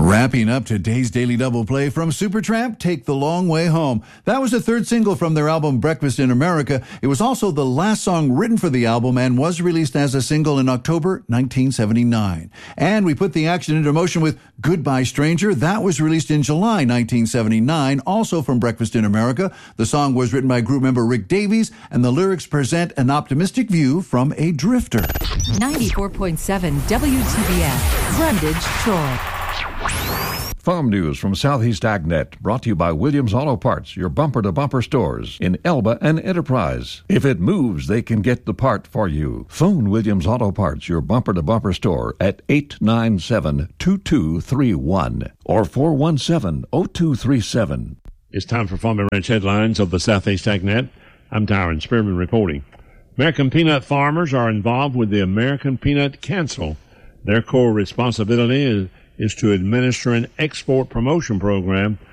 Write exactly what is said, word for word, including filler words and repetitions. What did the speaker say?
Wrapping up today's Daily Double Play from Supertramp, Take the Long Way Home. That was the third single from their album Breakfast in America. It was also the last song written for the album and was released as a single in October nineteen seventy-nine. And we put the action into motion with Goodbye Stranger. That was released in July nineteen seventy-nine, also from Breakfast in America. The song was written by group member Rick Davies, and the lyrics present an optimistic view from a drifter. ninety-four point seven W T B S, Brundage, Troy. Farm news from Southeast AgNet, brought to you by Williams Auto Parts, your bumper-to-bumper stores in Elba and Enterprise. If it moves, they can get the part for you. Phone Williams Auto Parts, your bumper-to-bumper store, at eight nine seven, two two three one or four one seven, zero two three seven. It's time for Farm and Ranch headlines of the Southeast AgNet. I'm Tyron Spearman reporting. American peanut farmers are involved with the American Peanut Council. Their core responsibility is is to administer an export promotion program